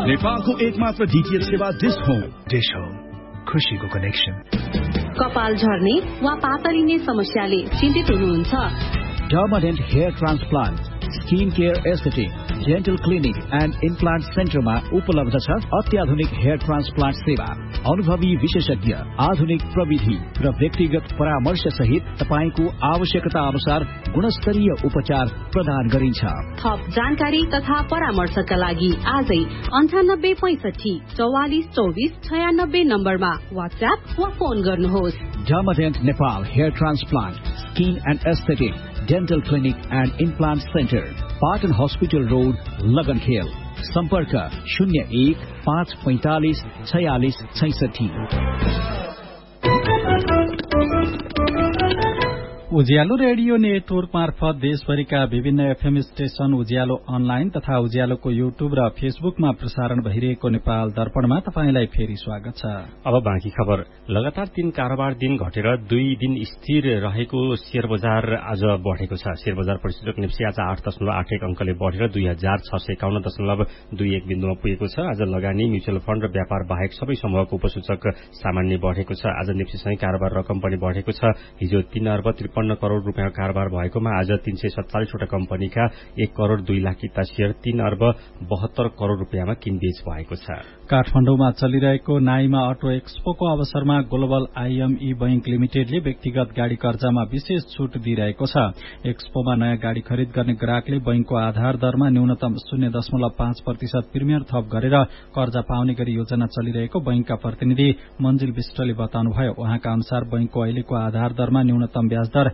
नेपालको एकमात्र डीटीएच सेवा डिश होम खुशीको कनेक्सन। कपाल झर्ने वा पातलिने समस्याले चिन्तित हुनुहुन्छ? डर्माडेन्ट hair transplant, skin care aesthetic, dental clinic and implant सेन्टरमा उपलब्ध छ अत्याधुनिक हेयर ट्रान्सप्लान्ट सेवा। अनुभवी विशेषज्ञ, आधुनिक प्रविधि र व्यक्तिगत परामर्श सहित तपाईको आवश्यकता अनुसार गुणस्तरीय उपचार प्रदान गरिन्छ। थप जानकारी तथा परामर्शका लागि आजै 9865 44 24 96 नम्बरमा व्हाट्सएप वा फोन गर्नुहोस्। डर्माडेन्ट Nepal hair transplant, skin and aesthetic, dental clinic and implant centre, Patan hospital road, लगनखेल। सम्पर्क 01 545 46 66। उज्यालो रेडियो नेटवर्क मार्फत देशभरिका विभिन्न एफएम स्टेशन, उज्यालो अनलाइन तथा उज्यालोको युट्युब र फेसबुकमा प्रसारण भइरहेको नेपाल दर्पणमा तपाईंलाई फेरि स्वागत छ। अब बाँकी खबर। लगातार 3 कारोबार दिन घटेर 2 दिन स्थिर रहेको शेयर बजार आज बढेको छ। शेयर बजार परिसूचक निफ्टी आज 8.81 अंकले बढेर 2651.21 बिन्दुमा पुगेको छ। आज लगानी, म्युचुअल फण्ड र व्यापार बाहेक सबै समूहको उपसूचक सामान्य बढेको छ। आज निफ्टीसँगै कारोबार रकम पनि बढेको छ। हिजो 3 अर्ब 53 करोड़ रुपियाँ कारोबार भएकोमा आज 347 वटा कम्पनीका 1 करोड़ 2 लाख किता शेयर 3 अर्ब 72 करोड़ रुपियाँमा किनबेच भएको छ। काठमाडौँमा चलिरहेको नाइमा अटो एक्सपोको अवसरमा ग्लोबल आईएमई बैंक लिमिटेडले व्यक्तिगत गाड़ी कर्जामा विशेष छूट दिइरहेको छ। एक्सपोमा नयाँ गाड़ी खरिद गर्ने ग्राहकले बैंकको आधार दरमा न्यूनतम 0.5% प्रिमियर थप गरेर कर्जा पाउने गरी योजना चलिरहेको बैंकका प्रतिनिधि मन्जिल विष्टले बताउनुभयो। उहाँका अनुसार बैंकको अहिलेको आधार दरमा न्यूनतम ब्याज दर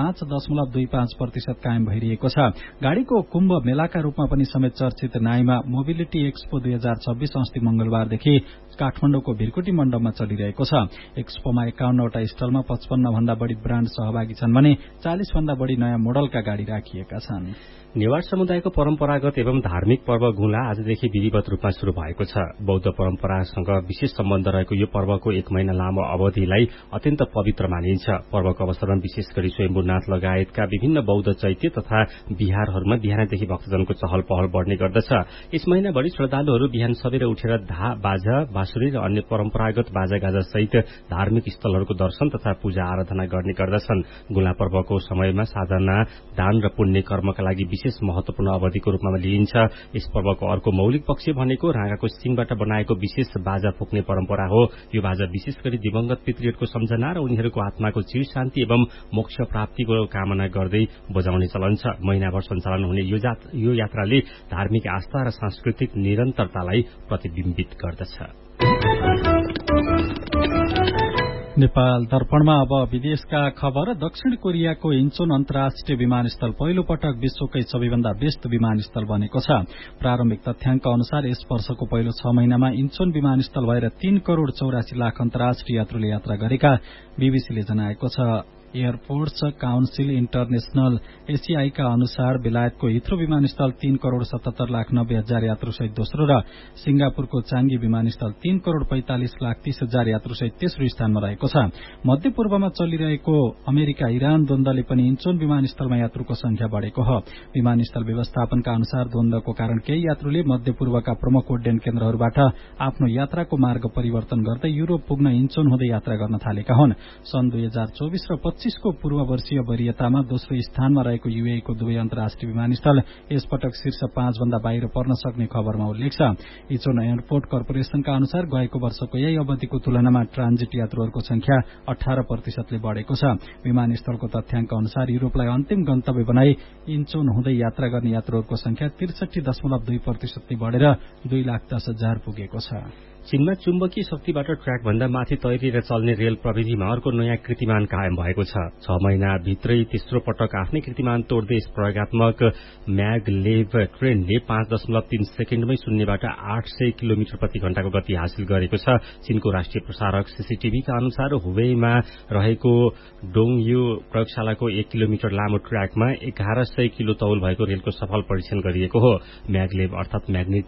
5.25% कायम भइरहेको छ। गाड़ीको कुम्भ मेलाका रूपमा पनि समेत चर्चित नाइमा मोबिलिटी एक्सपो 2026 अस्ति मंगलबारदेखि काठमाडौँको भिरकुटी मण्डपमा चलिरहेको छ। एक्सपोमा 51 वटा स्टलमा 55 भन्दा बढ़ी ब्राण्ड सहभागी छन् भने 40 भन्दा बढ़ी नयाँ मोडलका गाड़ी राखिएका छन्। नेवार समुदायको परम्परागत एवं धार्मिक पर्व गुला आजदेखि विधिवत रूपमा शुरू भएको छ। बौद्ध परम्परासँग विशेष सम्बन्ध रहेको यो पर्वको 1 महिना लामो अवधिलाई अत्यन्त पवित्र मानिन्छ। पर्वको अवसरमा विशेष गरी स्वयम्भूनाथ लगायतका विभिन्न बौद्ध चैत्य तथा बिहारहरूमा बिहानदेखि भक्तजनको चहल पहल बढ़ने गर्दछ। यस महिनाभरि श्रद्धालुहरू बिहान सबेर उठेर बाजा, बाँसुरी र अन्य परम्परागत बाजागाजा सहित धार्मिक स्थलहरूको दर्शन तथा पूजा आराधना गर्ने गर्दछन्। गुला पर्वको समयमा साधना, दान र पुण्य कर्मका लागि विशेष महत्वपूर्ण अवधिको रूपमा लिइन्छ। यस पर्वको अर्को मौलिक पक्ष भनेको राँगाको सिङबाट बनाएको विशेष बाजा फुक्ने परम्परा हो। यो बाजा विशेष गरी दिवंगत पितृहरूको सम्झना र उनीहरूको आत्माको चिर शान्ति एवं मोक्ष प्राप्तिको कामना गर्दै बजाउने चलन छ। महिनाभर सञ्चालन हुने यो यात्राले धार्मिक आस्था र सांस्कृतिक निरन्तरतालाई प्रतिबिम्बित गर्दछ। नेपाल दर्पणमा अब विदेशका खबर। दक्षिण कोरियाको इन्चोन अन्तर्राष्ट्रिय विमानस्थल पहिलो पटक विश्वकै सबैभन्दा व्यस्त विमानस्थल बनेको छ। प्रारम्भिक तथ्याङ्क अनुसार यस वर्षको पहिलो 6 महिनामा इन्चोन विमानस्थल भएर 3 करोड़ 84 लाख अन्तर्राष्ट्रिय यात्रुले यात्रा गरेका बीबीसीले जनाएको छ। एयरपोर्ट्स काउन्सिल इन्टरनेशनल एसीआईका अनुसार बेलायतको हिथ्रो विमानस्थल 3 करोड़ 77 लाख 90 हजार यात्रुसहित दोस्रो र सिंगापुरको चाङ्गी विमानस्थल 3 करोड़ 45 लाख 30 हजार यात्रुसहित तेस्रो स्थानमा रहेको छ। मध्य पूर्वमा चलिरहेको अमेरिका इरान द्वन्द्वले पनि इन्चोन विमानस्थलमा यात्रुको संख्या बढ़ेको हो। विमानस्थल व्यवस्थापनका अनुसार द्वन्द्वको कारण केही यात्रुले मध्य पूर्वका प्रमुख उड्डयन केन्द्रहरूबाट आफ्नो यात्राको मार्ग परिवर्तन गर्दै युरोप पुग्न इन्चोन हुँदै यात्रा गर्न थालेका हुन्। सन् 2024 र 25 को पूर्व वर्षीय वरियतामा दोस्रो स्थानमा रहेको यूएईको दुवै अन्तर्राष्ट्रिय विमानस्थल यसपटक शीर्ष 5 भन्दा बाहिर पर्न सक्ने खबरमा उल्लेख छ। इन्चोन एयरपोर्ट कर्पोरेशनका अनुसार गएको वर्षको यही अवधिको तुलनामा ट्रान्जिट यात्रुहरूको संख्या 18% ले बढ़ेको छ। विमानस्थलको तथ्याङ्क अनुसार युरोपलाई अन्तिम गन्तव्य बनाई इन्चोन हुँदै यात्रा गर्ने यात्रुहरूको संख्या 63.2% ले बढ़ेर 2,10,000 पुगेको छ। चीनमा चुम्बकीय शक्तिबाट ट्र्याक भन्दा माथि तैरिएर चल्ने रेल प्रविधिमा अर्को नयाँ कीर्तिमान कायम भएको छ। 6 महिनाभित्रै तेस्रो पटक आफ्नै कीर्तिमान तोड्दै यस प्रयोगात्मक म्यागलेभ ट्रेनले 5.3 सेकेण्डमै शून्यबाट 800 किलोमिटर प्रति घण्टाको गति हासिल गरेको छ। चीनको राष्ट्रिय प्रसारक सीसीटीभीका अनुसार हुबेईमा रहेको डोङयु प्रयोगशालाको 1 किलोमिटर लामो ट्र्याकमा 1100 किलो तौल भएको रेलको सफल परीक्षण गरिएको हो। म्यागलेभ अर्थात म्याग्नेटिक